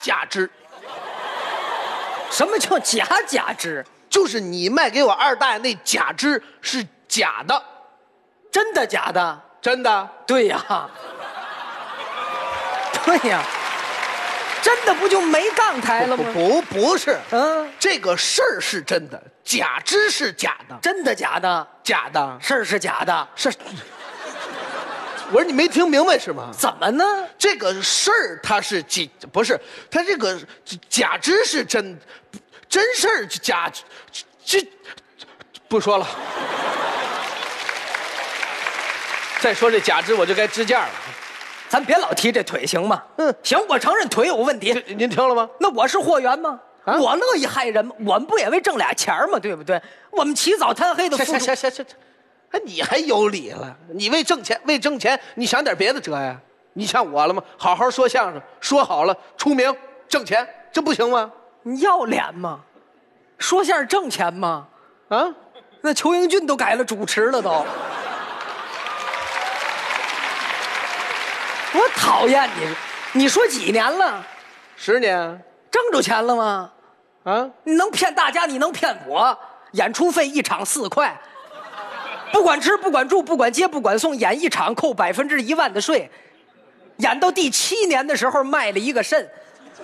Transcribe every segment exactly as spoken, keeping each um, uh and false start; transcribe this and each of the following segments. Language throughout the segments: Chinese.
假肢。 什么叫假假肢？ 就是你卖给我二大爷那假肢是假的。 真的假的？ 真的。 对呀，对呀，真的不就没杠台了吗？ 不不不是， 嗯， 这个事儿是真的，假肢是假的。 真的假的？ 假的。 事儿是假的。 是。我说你没听明白是吗？ 怎么呢？这个事儿它是假，不是它这个假肢是真，真事儿假，这不说了。再说这假肢我就该支架了。 咱别老提这腿行吗？嗯，行，我承认腿有问题。 您听了吗？ 那我是货源吗？啊、我乐意害人吗？我们不也为挣俩钱吗？对不对？我们起早贪黑的付出。 行行行行，哎，你还有理了？你为挣钱，为挣钱，你想点别的辙呀？你像我了吗？好好说相声，说好了出名挣钱，这不行吗？ 你要脸吗？说相声挣钱吗？ 啊， 那裘英俊都改了主持了都。我讨厌你！你说几年了？ 十年。 挣着钱了吗？ 啊， 你能骗大家，你能骗我？演出费一场四块，不管吃不管住不管接不管送，演一场扣百分之一万的税。演到第七年的时候卖了一个肾。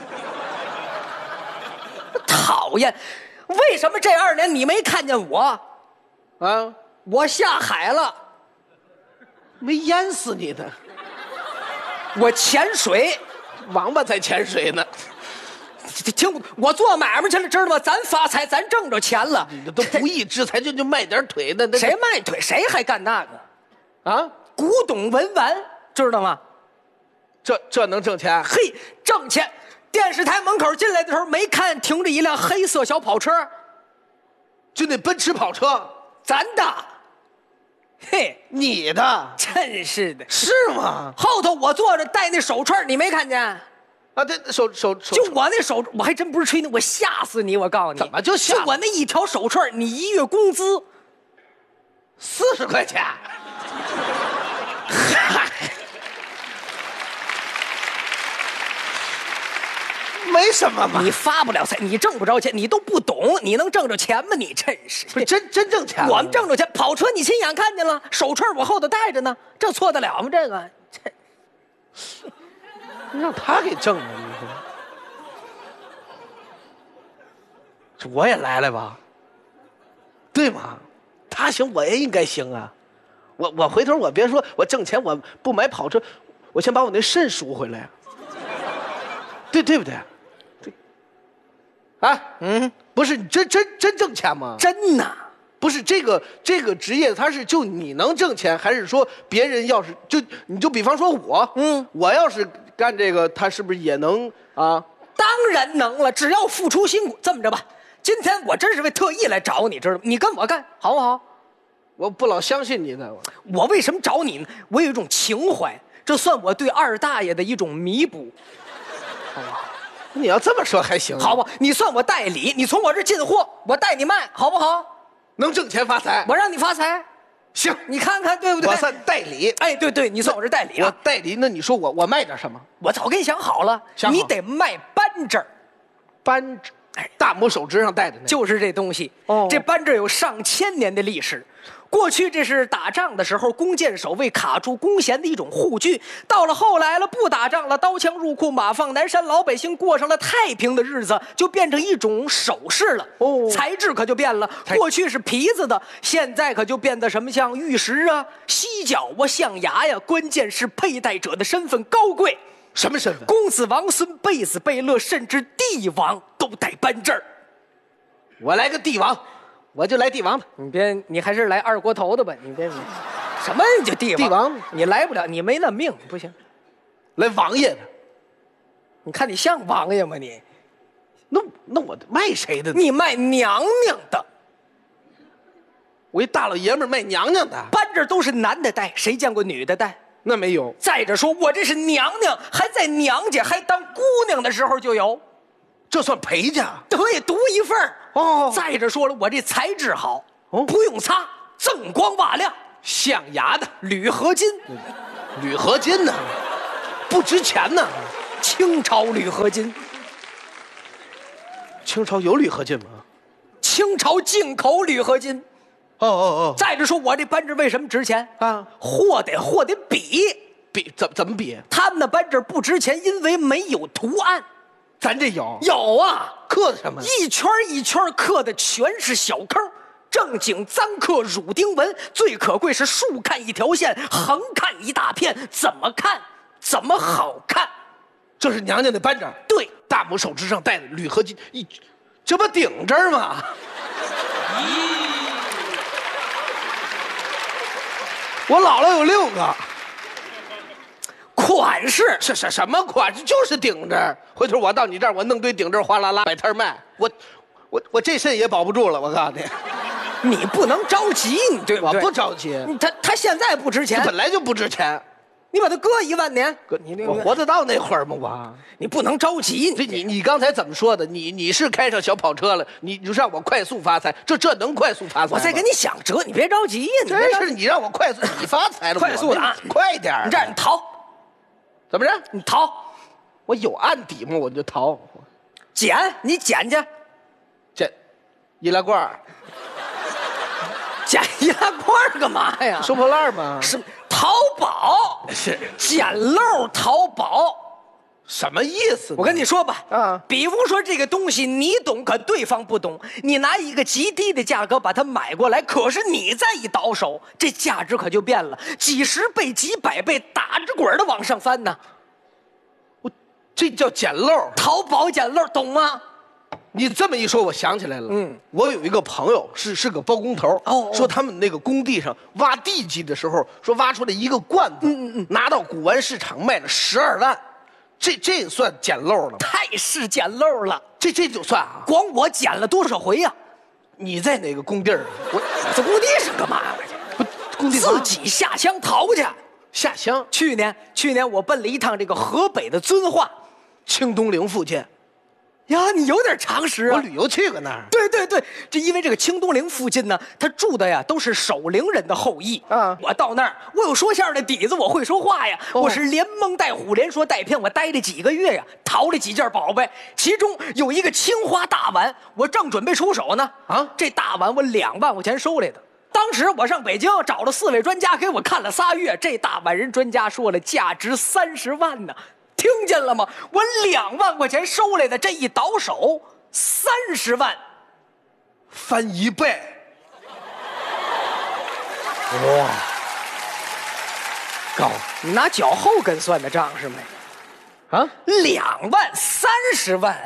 讨厌！为什么这二年你没看见我？ 啊， 我下海了。 没淹死你的。 我潜水， 王八才潜水呢。 听我做买卖去了，知道吗？咱发财，咱挣着钱了。 你都不义之财，就就卖点腿的。 谁卖腿？谁还干那个？ 啊， 古董文玩，知道吗？ 这这能挣钱？ 嘿，挣钱！电视台门口进来的时候，没看停着一辆黑色小跑车， 就那奔驰跑车， 咱的。嘿， 你的， 真是的。 是吗？ 后头我坐着戴那手串，你没看见？ 啊，对，手手手， 就我那手，我还真不是吹牛，我吓死你！我告诉你， 怎么就吓？ 就我那一条手串，你一月工资四十块钱。嗨，没什么嘛。 你发不了财，你挣不着钱，你都不懂，你能挣着钱吗？你真是， 不是真真挣钱。 我们挣着钱，跑车你亲眼看见了，手串我后头戴着呢，这错得了吗？这个，这让他给挣了，你说。这我也来来吧，对吗？他行，我也应该行啊。我我回头我别说我挣钱，我不买跑车，我先把我那肾赎回来，对对不对？对。啊，嗯，不是你真真真挣钱吗？ 真呐。 不是这个这个职业，它是就你能挣钱，还是说别人要是就你就比方说我，嗯，我要是干这个，他是不是也能啊？ 当然能了，只要付出辛苦。这么着吧，今天我真是为特意来找你，知道吗？你跟我干好不好？ 我不老相信你的。 我为什么找你呢？我有一种情怀，这算我对二大爷的一种弥补，好不好？ 你要这么说还行， 好不好？你算我代理，你从我这进货，我带你卖，好不好？ 能挣钱发财， 我让你发财， 行， 你看看对不对？ 我算代理， 哎，对对，你算我这代理啊。 我代理，那你说我我卖点什么？ 我早给你想好了， 想好你得卖扳指， 扳指，哎，大拇手指上戴的那， 就是这东西。 哦， 这扳指有上千年的历史。过去这是打仗的时候弓箭手为卡住弓弦的一种护具，到了后来了，不打仗了，刀枪入库，马放南山，老百姓过上了太平的日子，就变成一种首饰了。哦，材质可就变了，过去是皮子的，现在可就变得什么像玉石啊、犀角啊、象牙呀，关键是佩戴者的身份高贵。 什么身份？ 公子王孙、贝子贝勒，甚至帝王都戴扳指。 我来个帝王。我就来帝王吧， 你别，你还是来二锅头的吧，你别，什么你就帝王， 帝王你来不了，你没那命，不行。 来王爷的， 你看你像王爷吗你？ 那那我卖谁的呢？ 你卖娘娘的。 我一大老爷们儿卖娘娘的， 扳指都是男的戴，谁见过女的戴？ 那没有。 再者说，我这是娘娘，还在娘家还当姑娘的时候就有。 这算陪嫁， 对，独一份儿哦。 再者说了，我这材质好，哦，不用擦，锃光瓦亮， 象牙的， 铝合金， 铝合金呢，不值钱呢， 清朝铝合金， 清朝有铝合金吗？ 清朝进口铝合金。 哦哦哦。 再者说，我这扳指为什么值钱啊？ 货得货得比比怎怎么比？ 他们的扳指不值钱，因为没有图案。 咱这有有啊， 刻的什么？ 一圈一圈刻的全是小坑，正经脏刻乳钉纹。最可贵是竖看一条线，横看一大片，怎么看怎么好看。 这是娘娘的扳指。 对， 大拇手指上戴的铝合金，一这不顶这儿吗？我姥姥有六个。 款式是是什么款式？就是顶着。回头我到你这儿，我弄堆顶着，哗啦啦摆摊卖。我我我这肾也保不住了。我告诉你，你不能着急，你对不对？ 我不着急。 他他现在不值钱， 本来就不值钱。 你把它搁一万年， 哥，你我活得到那会儿吗？我你不能着急。 这你你刚才怎么说的？你你是开上小跑车了？你你让我快速发财，这这能快速发财吗？ 我再给你想辙，你别着急呀。 真是你让我快速，你发财了， 快速的啊， 快点！ 你这样你逃。 怎么着？ 你逃！ 我有案底吗？我就逃。 捡，你捡去。 捡易拉罐。 捡易拉罐干嘛呀？ 收破烂吗？ 是淘宝。 是捡漏淘宝。 什么意思？ 我跟你说吧， 啊， 比如说这个东西你懂，可对方不懂，你拿一个极低的价格把它买过来，可是你再一倒手，这价值可就变了，几十倍、几百倍，打着滚的往上翻呢。 我这叫捡漏， 淘宝捡漏，懂吗？ 你这么一说，我想起来了。 嗯， 我有一个朋友是是个包工头， 哦哦说他们那个工地上挖地基的时候，说挖出来一个罐子， 嗯嗯嗯， 拿到古玩市场卖了十二万。这这算捡漏了吗？ 太是捡漏了， 这这就算啊！ 光我捡了多少回呀、啊？ 你在哪个工地儿？ 我在工地上干嘛呀？ 不，工地自己下乡淘去。 下乡？ 去年去年我奔了一趟这个河北的遵化， 清东陵附近。 呀，你有点常识啊！ 我旅游去过那儿。 对对对，这因为这个清东陵附近呢，他住的呀都是守陵人的后裔啊。 我到那儿，我有说相声的底子，我会说话呀。 哦、 我是连蒙带唬，连说带骗，我待了几个月呀，淘了几件宝贝，其中有一个青花大碗，我正准备出手呢。啊，这大碗我两万块钱收来的。当时我上北京找了四位专家给我看了仨月，这大碗人专家说了价值三十万呢。听见了吗？我两万块钱收来的，这一倒手三十万， 翻一倍。哇，高！ 你拿脚后跟算的账是没？ 啊， 两万三十万，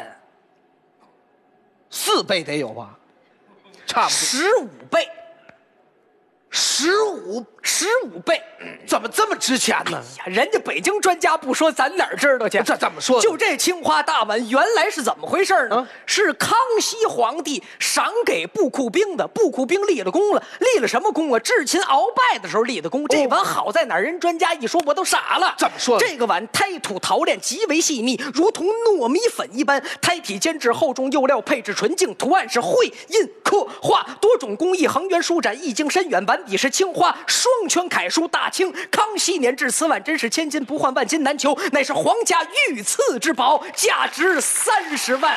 四倍得有吧？差不多十五倍， 十五十五倍， 怎么这么值钱呢？ 哎呀，人家北京专家不说，咱哪儿知道去？ 这怎么说？ 就这青花大碗，原来是怎么回事呢？啊、是康熙皇帝赏给布库兵的，布库兵立了功了，立了什么功啊？智擒鳌拜的时候立的功。这碗好在哪儿？人专家一说，我都傻了。 怎么说？ 这个碗胎土陶炼极为细密，如同糯米粉一般，胎体坚质，厚重釉料，配置纯净，图案是绘印刻画多种工艺，横圆舒展，意境深远。碗底是青花，双圈楷书大清康熙年制，此碗真是千金不换，万金难求，乃是皇家御赐之宝，价值三十万。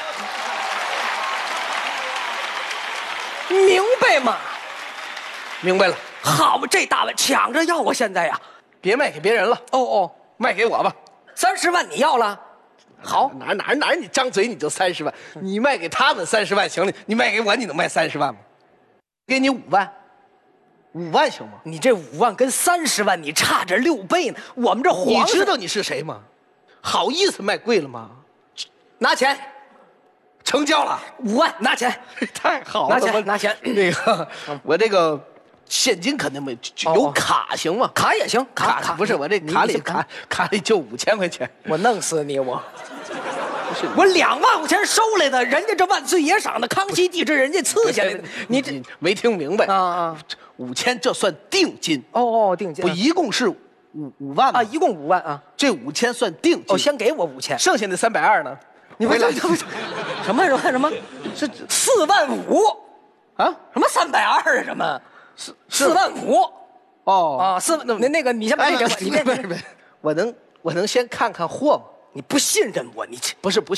明白吗？ 明白了。 好嘛，这大碗抢着要啊！现在呀， 别卖给别人了。 哦哦， 卖给我吧。 三十万你要了？好， 哪哪哪你张嘴你就三十万，你卖给他们三十万行了，你卖给我你能卖三十万吗？给你五万。五万行吗？ 你这五万跟三十万你差着六倍呢。我们这皇你知道你是谁吗？好意思卖贵了吗？ 拿钱， 成交了。 五万，拿钱。 太好了， 拿钱，拿钱。 那个，我这个现金肯定没，有卡行吗？ 卡也行，卡卡不是我这卡里卡卡里就五千块钱。 我弄死你我！我两万块钱收来的，人家这万岁爷赏的康熙帝制，人家赐下来的，你这没听明白啊啊？ 五千这算定金哦哦，定金不一共是五五万啊，一共五万啊， 这五千算定金。 哦，先给我五千， 剩下的三百二呢？ 你回来什么什么什么？是四万五啊？ 什么三百二啊？什么四四万五？ 哦啊，四万那那个你先把这给我，你别别别，我能我能先看看货吗？ 你不信任我，你不是不信。